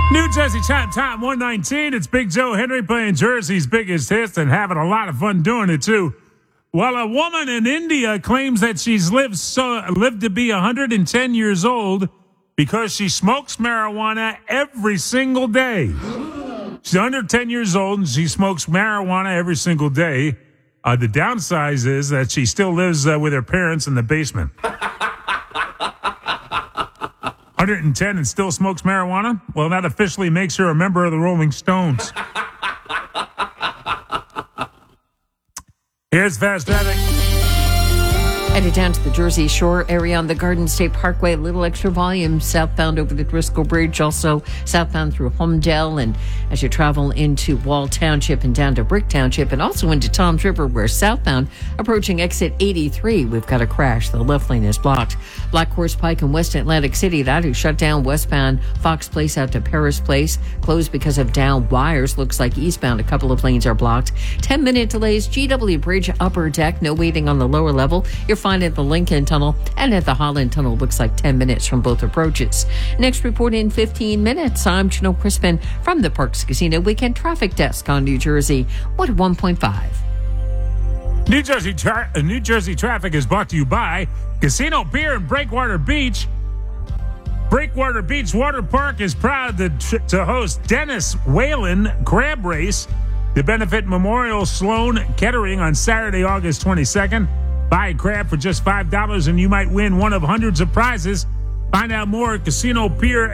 New Jersey Chat Time 119. It's Big Joe Henry playing Jersey's biggest hits and having a lot of fun doing it, too. Well, a woman in India claims that she's lived to be 110 years old because she smokes marijuana every single day. She's under 10 years old and she smokes marijuana every single day. The downside is that she still lives with her parents in the basement. 110 and still smokes marijuana? Well, that officially makes her a member of the Rolling Stones. Here's Fast Traffic. Headed down to the Jersey Shore area on the Garden State Parkway, a little extra volume southbound over the Driscoll Bridge, also southbound through Holmdel, and as you travel into Wall Township and down to Brick Township, and also into Toms River, where southbound approaching exit 83, we've got a crash. The left lane is blocked. Black Horse Pike in West Atlantic City, that is shut down westbound Fox Place out to Paris Place, closed because of down wires. Looks like eastbound a couple of lanes are blocked. 10-minute delays, GW Bridge upper deck, no waiting on the lower level. You're fine at the Lincoln Tunnel, and at the Holland Tunnel looks like 10 minutes from both approaches. Next report in 15 minutes. I'm Janelle Crispin from the Parks Casino Weekend Traffic Desk on New Jersey 101.5. New Jersey Traffic is brought to you by Casino Pier in Breakwater Beach. Breakwater Beach Water Park is proud to host Dennis Whalen Crab Race to benefit Memorial Sloan Kettering on Saturday, August 22nd. Buy a crab for just $5 and you might win one of hundreds of prizes. Find out more at Casino Pier